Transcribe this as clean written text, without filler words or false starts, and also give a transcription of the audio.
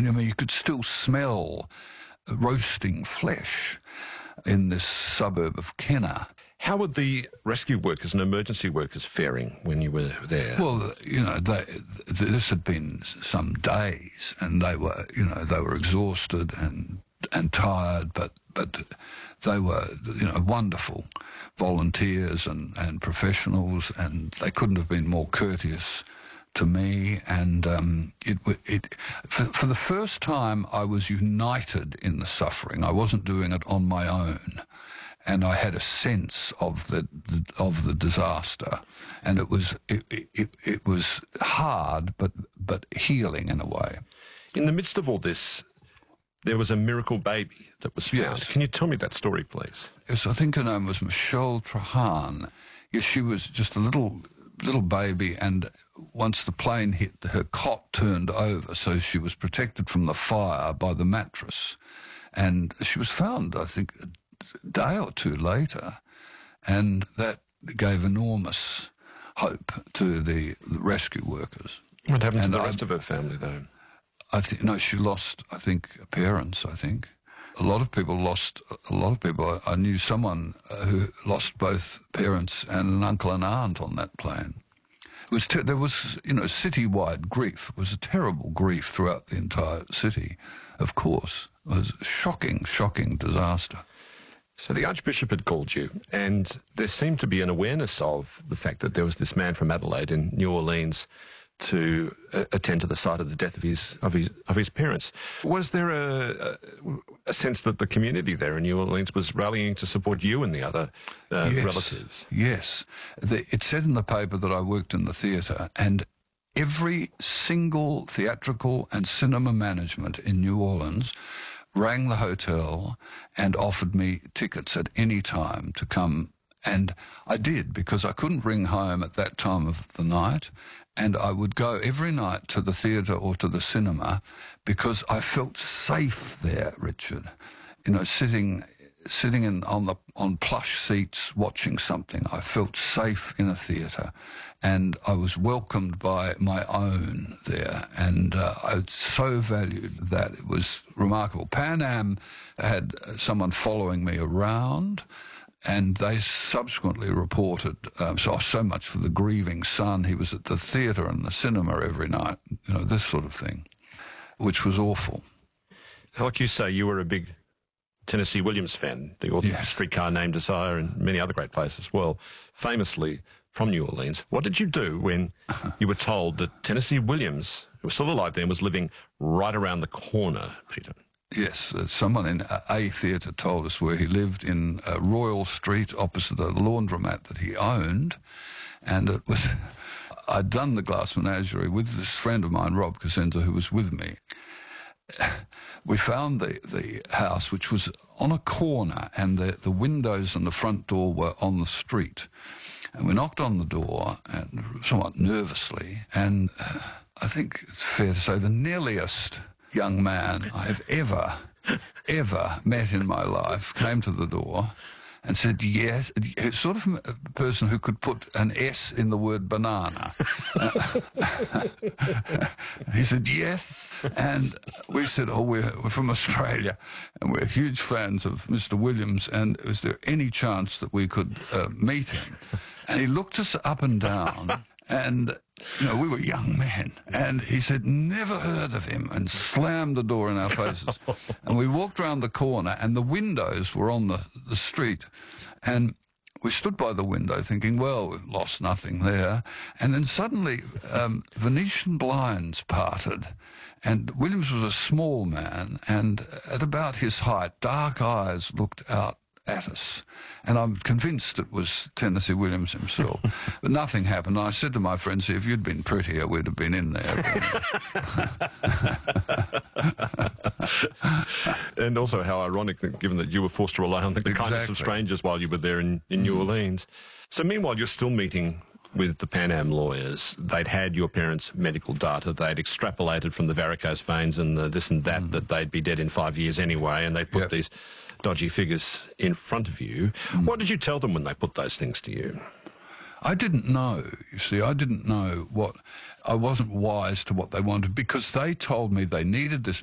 And I mean, you could still smell roasting flesh in this suburb of Kenner. How were the rescue workers and emergency workers faring when you were there? Well, this had been some days, and they were exhausted and tired, but they were, wonderful volunteers and professionals, and they couldn't have been more courteous to me. And for the first time, I was united in the suffering. I wasn't doing it on my own. And I had a sense of the disaster, and it was hard, but healing in a way. In the midst of all this, there was a miracle baby that was found. Yes. Can you tell me that story, please? Yes, I think her name was Michelle Trahan. Yes, she was just a little baby, and once the plane hit, her cot turned over, so she was protected from the fire by the mattress, and she was found, I think, a day or two later, and that gave enormous hope to the rescue workers. What happened to the rest of her family, though? She lost, parents, I think. A lot of people lost, I knew someone who lost both parents and an uncle and aunt on that plane. There was citywide grief. It was a terrible grief throughout the entire city, of course. It was a shocking disaster. So the Archbishop had called you, and there seemed to be an awareness of the fact that there was this man from Adelaide in New Orleans to attend to the site of the death of his parents. Was there a sense that the community there in New Orleans was rallying to support you and the other relatives? Yes. It said in the paper that I worked in the theatre, and every single theatrical and cinema management in New Orleans rang the hotel and offered me tickets at any time to come. And I did, because I couldn't ring home at that time of the night. And I would go every night to the theatre or to the cinema because I felt safe there, Richard. Sitting on plush seats watching something. I felt safe in a theatre, and I was welcomed by my own there, and I so valued that. It was remarkable. Pan Am had someone following me around, and they subsequently reported, so much for the grieving son. He was at the theatre and the cinema every night, this sort of thing, which was awful. Like you say, you were a big Tennessee Williams fan, the author of Streetcar Named Desire and many other great places. Well, famously from New Orleans, what did you do when you were told that Tennessee Williams, who was still alive then, was living right around the corner, Peter? Yes, someone in a theatre told us where he lived, in Royal Street, opposite a laundromat that he owned, and it was... I'd done the Glass Menagerie with this friend of mine, Rob Cosenza, who was with me. We found the house, which was on a corner, and the windows and the front door were on the street. And we knocked on the door, and somewhat nervously, and I think it's fair to say the nearliest young man I have ever met in my life came to the door and said yes. It's sort of a person who could put an S in the word banana. He said yes, and we said, we're from Australia, and we're huge fans of Mr. Williams, and is there any chance that we could meet him? And he looked us up and down, and we were young men, and he said, never heard of him, and slammed the door in our faces. And we walked round the corner, and the windows were on the street, and we stood by the window thinking, well, we've lost nothing there. And then suddenly Venetian blinds parted, and Williams was a small man, and at about his height, dark eyes looked out at us, and I'm convinced it was Tennessee Williams himself. But nothing happened. I said to my friends, if you'd been prettier, we'd have been in there. And also how ironic, given that you were forced to rely on the kindness of strangers while you were there in New Orleans. So meanwhile, you're still meeting with the Pan Am lawyers. They'd had your parents' medical data. They'd extrapolated from the varicose veins and the this and that that they'd be dead in 5 years anyway, and they put these dodgy figures in front of you. What did you tell them when they put those things to you? I didn't know, you see. I didn't know I wasn't wise to what they wanted, because they told me they needed this